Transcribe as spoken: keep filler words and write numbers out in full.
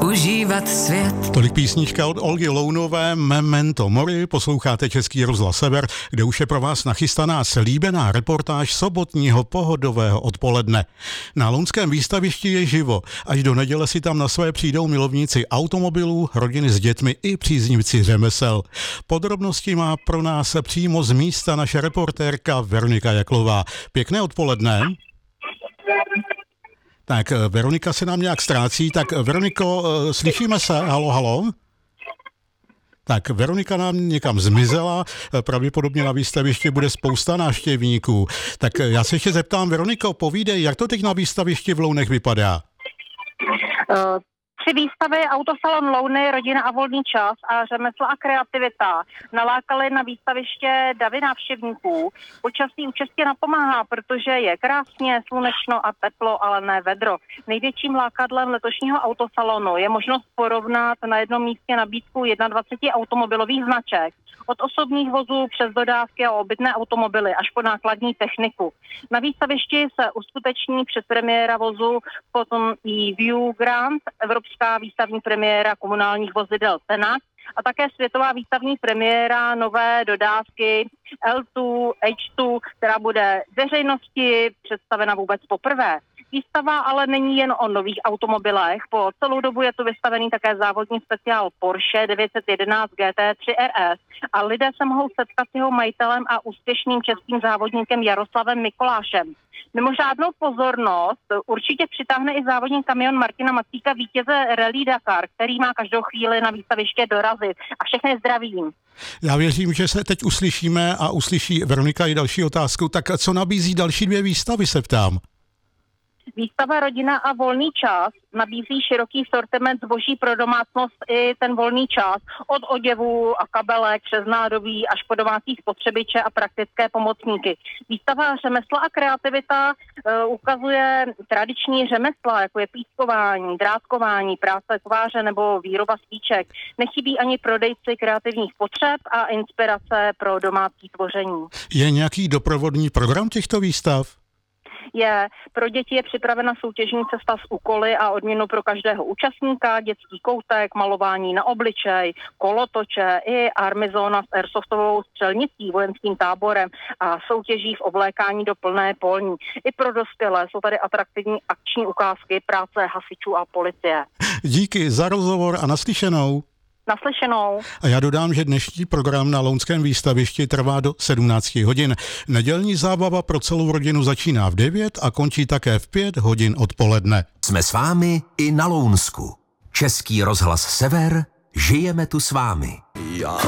užívat svět. Tolik písnička od Olgy Lounové, Memento Mori. Posloucháte Český rozhlas Sever, kde už je pro vás nachystaná slíbená reportáž sobotního pohodového odpoledne. Na lounském výstavišti je živo. Až do neděle si tam na své přijdou milovníci automobilů, rodiny s dětmi i příznivci řemesel. Podrobnosti má pro nás přímo z místa naše reportérka Veronika Jaklová. Pěkné odpoledne. Tak Veronika se nám nějak ztrácí. Tak Veroniko, slyšíme se? Halo, halo? Tak Veronika nám někam zmizela, pravděpodobně na výstavišti bude spousta návštěvníků. Tak já se ještě zeptám, Veroniko, povídej, jak to teď na výstavišti v Lounech vypadá? Uh. Tři výstavy Autosalon Louny, Rodina a volný čas a Řemesla a kreativita nalákaly na výstaviště davy návštěvníků. Počasí účastě napomáhá, protože je krásně, slunečno a teplo, ale ne vedro. Největším lákadlem letošního autosalonu je možnost porovnat na jednom místě nabídku dvacet jedna automobilových značek. Od osobních vozů přes dodávky a obytné automobily až po nákladní techniku. Na výstavišti se uskuteční předpremiéra vozu potom i View Grand, evropská výstavní premiéra komunálních vozidel Tenax a také světová výstavní premiéra nové dodávky L dva H dva, která bude veřejnosti představena vůbec poprvé. Výstava ale není jen o nových automobilech. Po celou dobu je tu vystavený také závodní speciál Porsche devět set jedenáct G T tři R S a lidé se mohou setkat s jeho majitelem a úspěšným českým závodníkem Jaroslavem Mikolášem. Mimořádnou pozornost určitě přitáhne i závodní kamion Martina Macíka, vítěze Rally Dakar, který má každou chvíli na výstaviště dorazit. A všechny zdravím. Já věřím, že se teď uslyšíme a uslyší Veronika i další otázku. Tak co nabízí další dvě výstavy, se ptám? Výstava Rodina a volný čas nabízí široký sortiment zboží pro domácnost i ten volný čas. Od oděvů a kabelek přes nádobí až po domácí spotřebiče a praktické pomocníky. Výstava Řemesla a kreativita uh, ukazuje tradiční řemesla, jako je pískování, drátkování, práce kováře nebo výroba svíček. Nechybí ani prodejci kreativních potřeb a inspirace pro domácí tvoření. Je nějaký doprovodný program těchto výstav? Je, pro děti je připravena soutěžní cesta s úkoly a odměnu pro každého účastníka, dětský koutek, malování na obličej, kolotoče i armizóna s airsoftovou střelnicí, vojenským táborem a soutěží v oblékání do plné polní. I pro dospělé jsou tady atraktivní akční ukázky práce hasičů a policie. Díky za rozhovor a naslyšenou. Naslyšenou. A já dodám, že dnešní program na lounském výstavišti trvá do sedmnáct hodin. Nedělní zábava pro celou rodinu začíná v devět a končí také v pět hodin odpoledne. Jsme s vámi i na Lounsku. Český rozhlas Sever, žijeme tu s vámi. Já